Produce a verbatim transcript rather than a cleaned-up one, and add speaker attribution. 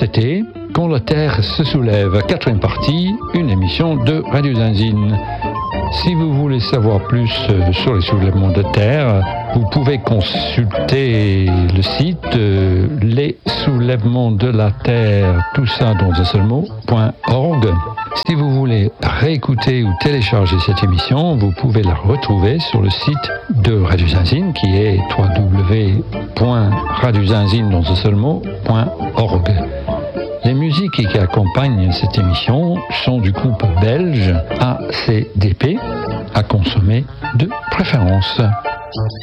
Speaker 1: C'était Quand la Terre se soulève, quatrième partie, une émission de Radio Zinzine. Si vous voulez savoir plus sur les soulèvements de terre, vous pouvez consulter le site euh, les soulèvements de la terre, tout ça dans un seul mot, .org. Si vous voulez réécouter ou télécharger cette émission, vous pouvez la retrouver sur le site de Radio Zinzine qui est w w w point radio zinzine dans un seul mot .org. Les musiques qui accompagnent cette émission sont du groupe belge A C D P, à consommer de préférence.